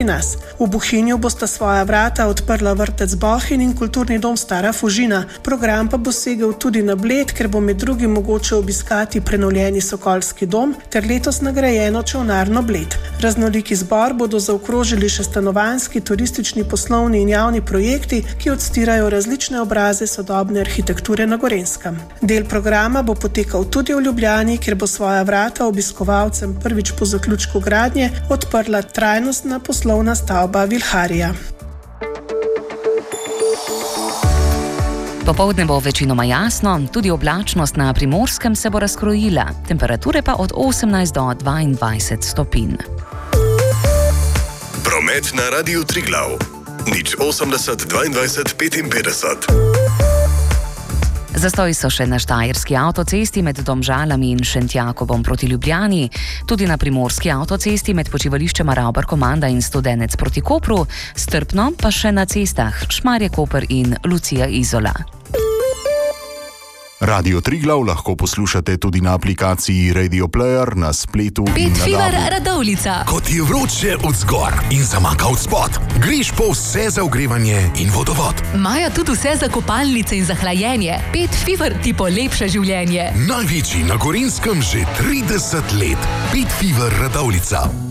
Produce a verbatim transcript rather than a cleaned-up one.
nas. V Bohinju bosta svoja vrata odprla vrtec Bohinj in kulturni dom Stara Fužina. Program pa bo segel tudi na Bled, ker bo med drugim mogoče obiskati prenovljeni Sokolski dom ter letos nagrajeno čolnarno Bled. Raznoliki zbor bodo zaokrožili še stanovanjski, turistični, poslovni in javni projekti, ki odstirajo različne obraze sodobne arhitekture na Gorenjskem. Del programa bo potekal tudi v Ljubljani, kjer bo svoja vrata obiskovalcem prvič po zaključku gradnje odprla trajnostna poslovna stavba Vilharija. Popoldne bo večinoma jasno, tudi oblačnost na Primorskem se bo razkrojila, temperature pa od osemnajst do dvaindvajset stopinj. Promet na Radiu Triglav. Nič osemdeset dvaindvajset petinpetdeset. Zastoji so še na Štajerski avtocesti med Domžalami in Šentjakobom proti Ljubljani, tudi na Primorski avtocesti med počivališčema Ravbar-Komanda in Studenec proti Kopru, strpno pa še na cestah Šmarje-Koper in Lucija-Izola. Radio Triglav lahko poslušate tudi na aplikaciji Radio Player, na spletu in na Petfiber dabu. Radovljica. Kot je vroče od zgor in zamaka od spod, greš po vse za ogrevanje in vodovod. Imajo tudi vse za kopalnice in za hlajenje. Petfiber ti polepša življenje. Največji na Gorenjskem že trideset let. Petfiber Radovljica.